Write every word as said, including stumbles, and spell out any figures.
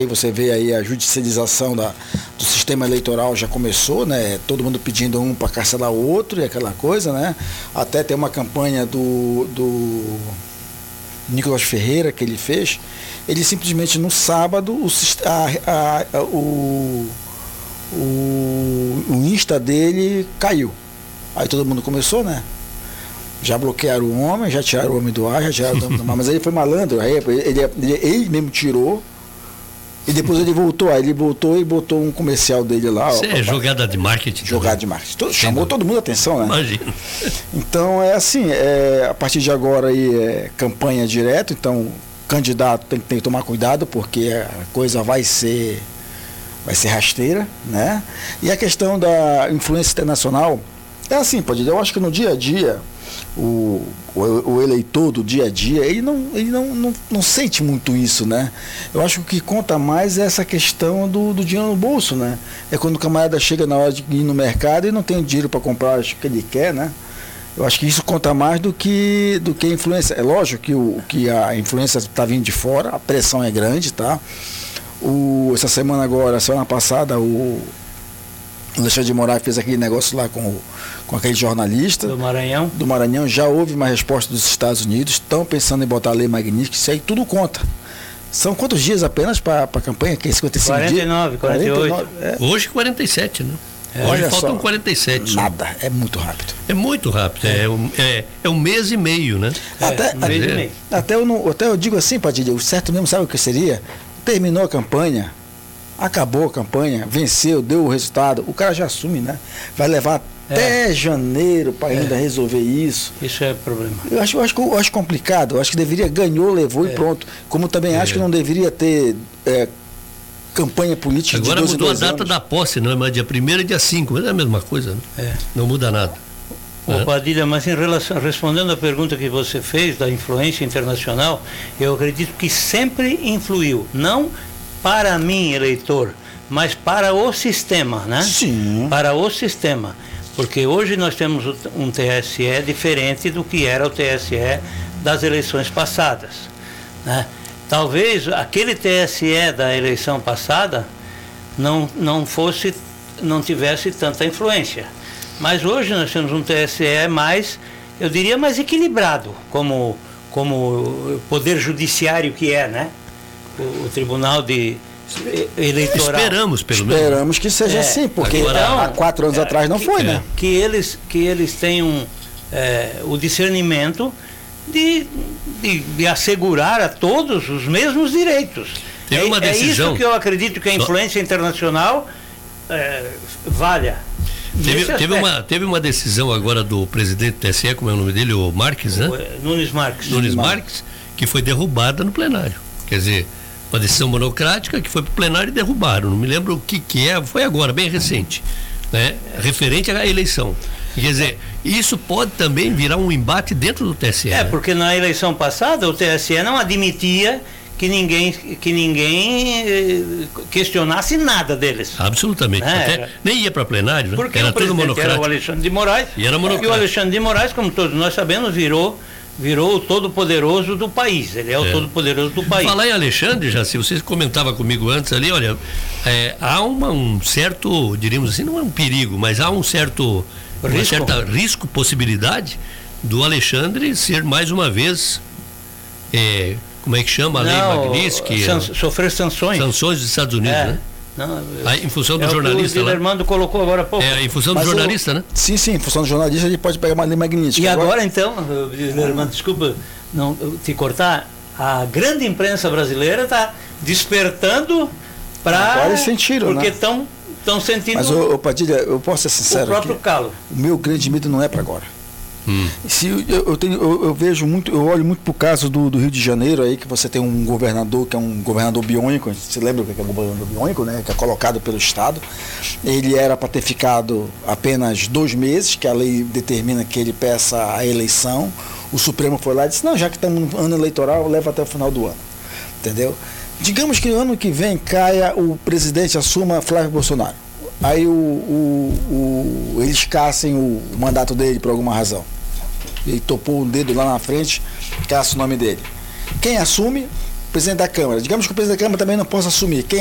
Você vê aí a judicialização da, do sistema eleitoral já começou, né? Todo mundo pedindo um para cancelar o outro e aquela coisa, né? Até tem uma campanha do, do Nicolas Ferreira que ele fez. Ele simplesmente no sábado o, a, a, o, o, o Insta dele caiu. Aí todo mundo começou, né? Já bloquearam o homem, já tiraram o homem do ar, já tiraram o homem do mar, mas ele foi malandro, aí ele, ele, ele mesmo tirou. E depois ele voltou, aí ele voltou e botou um comercial dele lá. Isso ó, é jogada de marketing. Jogada de marketing. Todo, chamou todo mundo a atenção, né? Imagina. Então é assim, é, a partir de agora aí é campanha direto, então candidato tem, tem que tomar cuidado, porque a coisa vai ser, vai ser rasteira, né? E a questão da influência internacional, é assim, pode dizer, eu acho que no dia a dia, O, o, o eleitor do dia a dia, ele, não, ele não, não, não sente muito isso, né? Eu acho que o que conta mais é essa questão do, do dinheiro no bolso, né? É quando o camarada chega na hora de ir no mercado e não tem dinheiro para comprar o que ele quer, né? Eu acho que isso conta mais do que, do que a influência. É lógico que, o, que a influência está vindo de fora, a pressão é grande, tá? O, essa semana agora, semana passada, o O Alexandre de Moraes fez aquele negócio lá com, o, com aquele jornalista. Do Maranhão? Do Maranhão. Já houve uma resposta dos Estados Unidos. Estão pensando em botar a lei magnífica. Isso aí tudo conta. São quantos dias apenas para a campanha? Que é cinquenta e cinco quarenta e nove, dias? quarenta e oito. quarenta e nove, é. Hoje quarenta e sete, né? É. Hoje faltam só, quarenta e sete. Nada. É muito rápido. É muito rápido. É, é, um, é, é um mês e meio, né? Até, é, um mês até, e meio. Até, eu não, até eu digo assim, Padilha, o certo mesmo sabe o que seria? Terminou a campanha. Acabou a campanha, venceu, deu o resultado, o cara já assume, né? Vai levar até é. janeiro para ainda é. resolver isso. Isso é problema. Eu acho, eu acho, eu acho complicado, eu acho que deveria, ganhou, levou é. e pronto. Como também é. acho que não deveria ter é, campanha política. Agora de doze mudou em doze a data anos. da posse, não é mais dia primeiro e dia cinco, mas é a mesma coisa, né? É. Não muda nada. Ô, é. Padilha, mas em relação, respondendo à pergunta que você fez da influência internacional, eu acredito que sempre influiu, não para mim, eleitor, mas para o sistema, né? Sim. Para o sistema. Porque hoje nós temos um T S E diferente do que era o T S E das eleições passadas, né? Talvez aquele T S E da eleição passada não, não fosse, não tivesse tanta influência. Mas hoje nós temos um T S E mais, eu diria, mais equilibrado, como, como poder judiciário que é, né? O, o Tribunal de Eleitoral. Esperamos, pelo menos. Esperamos que seja é, assim, porque agora, há quatro anos é, atrás não que, foi, é, né? Que eles, que eles tenham é, o discernimento de, de, de assegurar a todos os mesmos direitos. Teve é, uma decisão. É isso que eu acredito que a influência internacional é, valha. Teve, teve, uma, teve uma decisão agora do presidente do T S E, como é o nome dele, o Marques, né? O, Nunes Marques. Nunes Marques, que foi derrubada no plenário. Quer dizer, uma decisão monocrática que foi para o plenário e derrubaram. Não me lembro o que, que é, foi agora, bem recente, né? Referente à eleição. Quer dizer, isso pode também virar um embate dentro do T S E. É, né? porque na eleição passada o T S E não admitia que ninguém, que ninguém eh, questionasse nada deles. Absolutamente. Né? Até nem ia para plenário, né? Porque era o tudo presidente monocrático. era o Alexandre de Moraes. E era monocrático. E o Alexandre de Moraes, como todos nós sabemos, virou virou o todo-poderoso do país. Ele é o é. todo-poderoso do país. Falar em Alexandre, já se você comentava comigo antes ali, olha, é, há uma, um certo, diríamos assim, não é um perigo, mas há um certo, risco? uma certa risco, possibilidade do Alexandre ser mais uma vez, é, como é que chama a lei Magnitsky? San, sofrer sanções. Sanções dos Estados Unidos, é. né? Não, Aí, em função do é jornalista. O Armando colocou agora há pouco. É, em função do Mas jornalista, eu, né? Sim, sim, em função do jornalista ele pode pegar uma lei magnífica. E agora, agora então, Armando, desculpa não te cortar, a grande imprensa brasileira está despertando para. Agora eles sentiram, porque né? estão estão sentindo. Mas, ô, ô, Padilha, eu posso ser sincero. O próprio aqui, calo. O meu grande medo não é para agora. Hum. Se eu, eu, tenho, eu, eu vejo muito, eu olho muito para o caso do, do Rio de Janeiro aí, que você tem um governador que é um governador biônico. Você lembra o que é um governador biônico, né? Que é colocado pelo Estado. Ele era para ter ficado apenas dois meses, que a lei determina que ele peça a eleição. O Supremo foi lá e disse, não, já que estamos no ano eleitoral, leva até o final do ano. Entendeu? Digamos que no ano que vem caia o presidente, assuma Flávio Bolsonaro. Aí o, o, o, eles caçem o, o mandato dele por alguma razão. Ele topou um dedo lá na frente, caça o nome dele. Quem assume presidente da Câmara. Digamos que o presidente da Câmara também não possa assumir. Quem